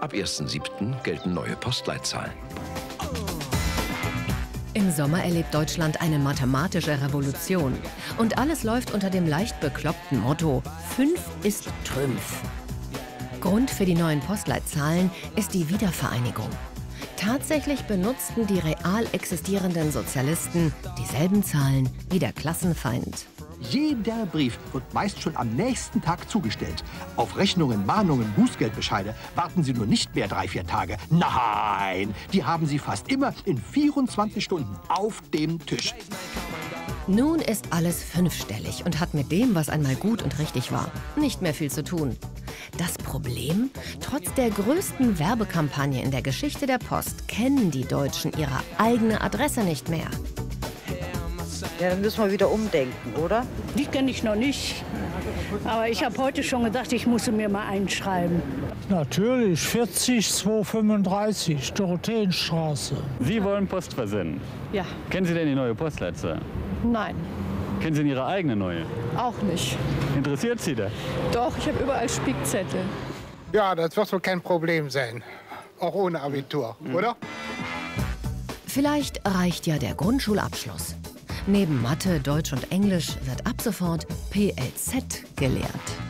Ab 1.7. gelten neue Postleitzahlen. Im Sommer erlebt Deutschland eine mathematische Revolution. Und alles läuft unter dem leicht bekloppten Motto: 5 ist Trümpf. Grund für die neuen Postleitzahlen ist die Wiedervereinigung. Tatsächlich benutzten die real existierenden Sozialisten dieselben Zahlen wie der Klassenfeind. Jeder Brief wird meist schon am nächsten Tag zugestellt. Auf Rechnungen, Mahnungen, Bußgeldbescheide warten Sie nur nicht mehr 3-4 Tage. Nein, die haben Sie fast immer in 24 Stunden auf dem Tisch. Nun ist alles fünfstellig und hat mit dem, was einmal gut und richtig war, nicht mehr viel zu tun. Das Problem? Trotz der größten Werbekampagne in der Geschichte der Post kennen die Deutschen ihre eigene Adresse nicht mehr. Ja, dann müssen wir wieder umdenken, oder? Die kenne ich noch nicht. Aber ich habe heute schon gedacht, ich muss sie mir mal einschreiben. Natürlich, 40 235, Dorotheenstraße. Sie wollen Post versenden? Ja. Kennen Sie denn die neue Postleitzahl? Nein, Kennen Sie denn Ihre eigene neue? auch nicht. Interessiert Sie das? Doch, ich habe überall Spickzettel. Ja, das wird wohl kein Problem sein. Auch ohne Abitur, oder? Vielleicht reicht ja der Grundschulabschluss. Neben Mathe, Deutsch und Englisch wird ab sofort PLZ gelehrt.